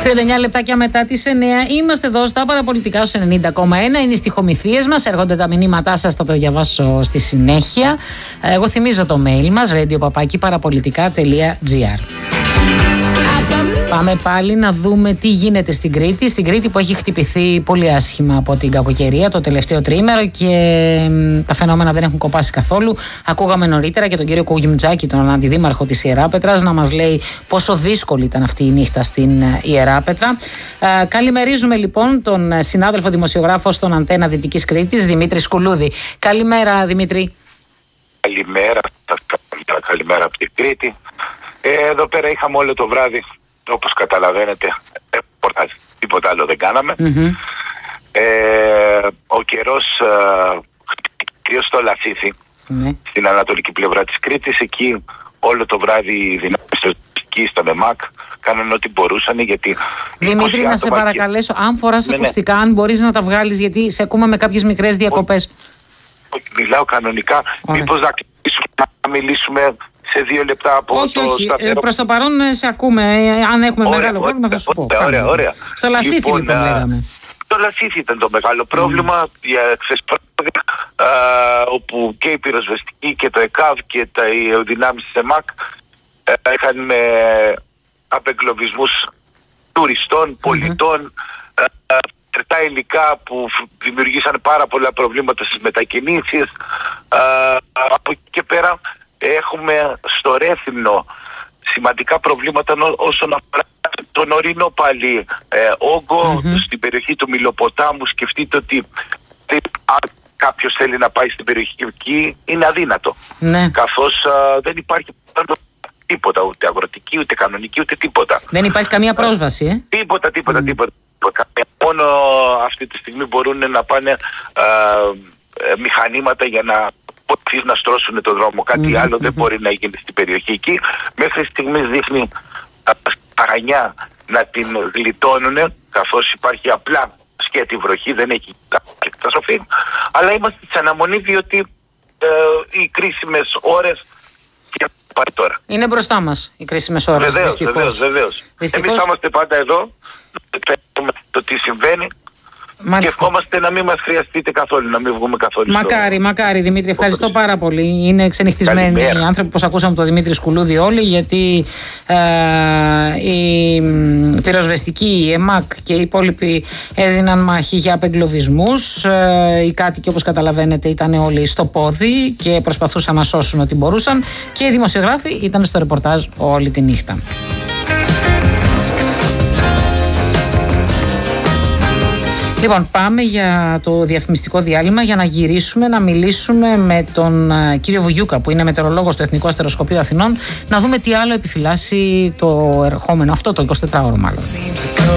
39 λεπτάκια μετά τις 9 είμαστε εδώ στα παραπολιτικά στους 90,1. Είναι οι στιχομυθίες μας, έρχονται τα μηνύματά σας, θα το διαβάσω στη συνέχεια. Εγώ θυμίζω το mail μας, radio@parapolitica.gr. Πάμε πάλι να δούμε τι γίνεται στην Κρήτη. Στην Κρήτη που έχει χτυπηθεί πολύ άσχημα από την κακοκαιρία το τελευταίο τριήμερο και τα φαινόμενα δεν έχουν κοπάσει καθόλου. Ακούγαμε νωρίτερα και τον κύριο Κουγιουμτζάκη, τον αντιδήμαρχο της Ιεράπετρας, να μας λέει πόσο δύσκολη ήταν αυτή η νύχτα στην Ιεράπετρα. Καλημερίζουμε λοιπόν τον συνάδελφο δημοσιογράφο στον Αντένα Δυτικής Κρήτης, Δημήτρη Σκουλούδη. Καλημέρα, Δημήτρη. Καλημέρα από την Κρήτη. Εδώ πέρα είχαμε όλο το βράδυ, όπως καταλαβαίνετε, τίποτα άλλο δεν κάναμε. Ο καιρός κυρίως στο Λασίθι, στην ανατολική πλευρά της Κρήτης, εκεί όλο το βράδυ οι δυνάμεις στο ΜΕΜΑΚ κάνανε ό,τι μπορούσαν, γιατί... Δημήτρη, να σε παρακαλέσω, αν φοράς ακουστικά, αν μπορείς να τα βγάλεις, γιατί σε ακούμε με κάποιες μικρές διακοπές. Μιλάω κανονικά. Μήπως να μιλήσουμε σε 2 λεπτά από όχι, σταθερό... προς το παρόν σε ακούμε. Αν έχουμε μεγάλο πρόβλημα θα σου πω. Ωραία. Στο Λασίθι λοιπόν λέγαμε. Το Λασίθι ήταν το μεγάλο πρόβλημα για χθες, όπου και η πυροσβεστική και το ΕΚΑΒ και οι δυνάμεις της ΕΜΑΚ είχαν απεγκλωβισμούς τουριστών, πολιτών, τρετά υλικά που δημιουργήσαν πάρα πολλά προβλήματα στις μετακινήσεις. Από εκεί και πέρα έχουμε στο Ρέθυμνο σημαντικά προβλήματα όσον αφορά τον ορεινό πάλι όγκο στην περιοχή του Μιλοποτάμου. Σκεφτείτε ότι αν κάποιος θέλει να πάει στην περιοχή εκεί είναι αδύνατο, καθώς δεν υπάρχει τίποτα, ούτε αγροτική, ούτε κανονική, ούτε τίποτα. Δεν υπάρχει καμία πρόσβαση, Τίποτα. Μόνο αυτή τη στιγμή μπορούν να πάνε μηχανήματα για να στρώσουν τον δρόμο. Κάτι άλλο δεν μπορεί να γίνει στην περιοχή εκεί. Μέχρι στιγμής δείχνει Παγανιά να την γλιτώνουν, καθώς υπάρχει απλά σκέτη βροχή, δεν έχει καταστροφή. Αλλά είμαστε σε αναμονή, διότι οι κρίσιμες ώρες και πάει τώρα. Είναι μπροστά μας οι κρίσιμες ώρες. Βεβαίως. Εμείς θα είμαστε πάντα εδώ, το τι συμβαίνει. Μάλιστα. Και ευχόμαστε να μην μας χρειαστείτε καθόλου, να μην βγούμε καθόλου. Μακάρι Δημήτρη, ευχαριστώ πάρα πολύ. Είναι ξενυχτισμένοι οι άνθρωποι, όπως ακούσαμε τον Δημήτρη Σκουλούδη όλοι, γιατί η πυροσβεστική, η ΕΜΑΚ και οι υπόλοιποι έδιναν μάχη για απεγκλωβισμούς. Οι κάτοικοι, όπως καταλαβαίνετε, ήταν όλοι στο πόδι και προσπαθούσαν να σώσουν ό,τι μπορούσαν, και οι δημοσιογράφοι ήταν στο ρεπορτάζ όλη τη νύχτα. Λοιπόν, πάμε για το διαφημιστικό διάλειμμα για να γυρίσουμε να μιλήσουμε με τον κύριο Βουγιούκα, που είναι μετεωρολόγος στο Εθνικό Αστεροσκοπείο Αθηνών, να δούμε τι άλλο επιφυλάσσει το ερχόμενο, αυτό το 24ωρο μάλλον.